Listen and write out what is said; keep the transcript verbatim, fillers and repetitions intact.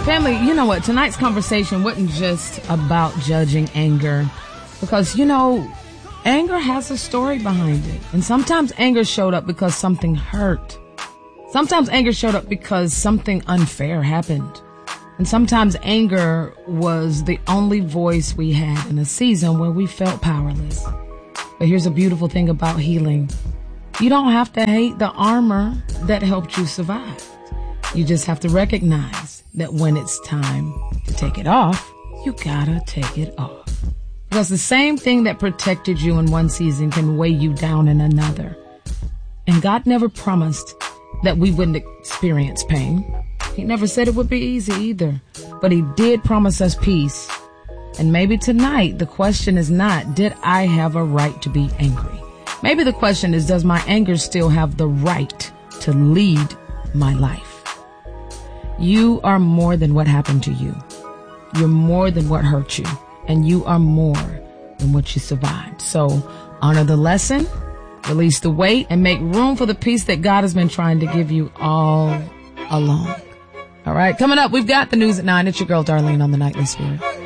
Family, you know what? Tonight's conversation wasn't just about judging anger because, you know, anger has a story behind it. And sometimes anger showed up because something hurt. Sometimes anger showed up because something unfair happened. And sometimes anger was the only voice we had in a season where we felt powerless. But here's a beautiful thing about healing. You don't have to hate the armor that helped you survive. You just have to recognize that when it's time to take it off, you gotta take it off. Because the same thing that protected you in one season can weigh you down in another. And God never promised that we wouldn't experience pain. He never said it would be easy either. But he did promise us peace. And maybe tonight the question is not, did I have a right to be angry? Maybe the question is, does my anger still have the right to lead my life? You are more than what happened to you. You're more than what hurt you. And you are more than what you survived. So honor the lesson, release the weight, and make room for the peace that God has been trying to give you all along. All right, coming up, we've got the news at nine. It's your girl, Darlene, on the Nightly Spirit.